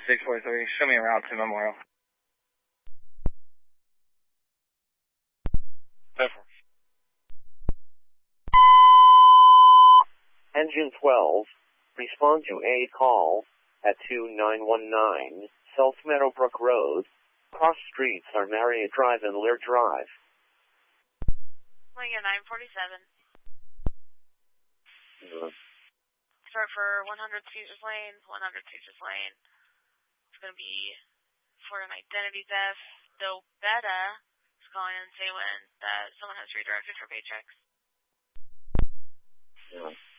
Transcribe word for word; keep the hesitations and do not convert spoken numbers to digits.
six four three. Show me a route to Memorial. Engine twelve, respond to a call at two nine one nine South Meadowbrook Road. Cross streets are Marriott Drive and Lear Drive. Lincoln nine forty-seven. Mm-hmm. Start for one hundred Caesars Lane, one hundred Caesars Lane. It's going to be for an identity theft. Though Beta is calling in and saying when that someone has redirected for paychecks. Yeah.